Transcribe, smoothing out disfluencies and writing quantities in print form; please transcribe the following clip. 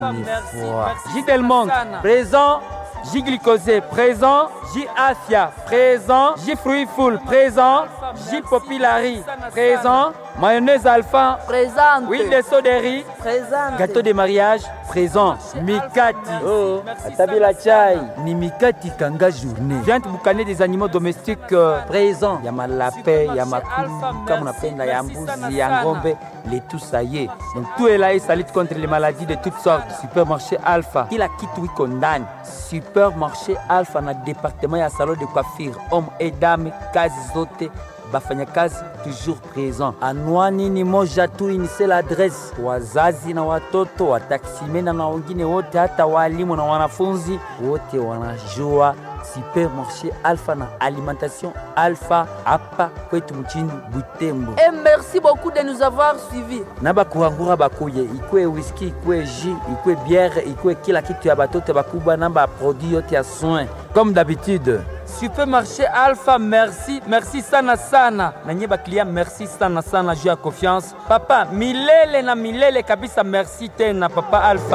J Delmonte, présent. J Glycosé, présent. J Afia, présent. J Fruitful, présent. J Popilari, présent. Mayonnaise Alpha, présente. Huile de Soderi, présente. Gâteau de mariage, présent. Mikati, Oh, Atabila Chai, ni Mikati Kanga journée. Viande boucanée des animaux domestiques, présent. Yama lapin, yama koum, comme on appelle la mbuzi, ya ngombe, les tout ça y est. Donc tout est là et ça lutte contre les maladies de toutes sortes. Supermarché Alpha, il a quitté oui condamne. Supermarché Alpha na département ya salon de coiffure, hommes et dames, kazi zote. Bafanyakazi toujours présent. Anwani ni moja tu, inise l'adresse. Wazazi na watoto, wataksimena na wengine wote, hata walimu na wanafunzi wote wanajua Supermarché Alpha na alimentation Alpha hapa kwetu mchini Butembo. Et merci beaucoup de nous avoir suivis. Naba kuangura bakuye, ikwe whisky, ikwe jus, ikwe bière, ikwe kila kitu ya batoto bakubwa namba produit yote ya soin. Comme d'habitude. Supermarché Alpha, merci, merci sana sana. Na nyeba client merci sana sana juu ya confiance. Papa, milele na milele kabisa merci tena Papa Alpha.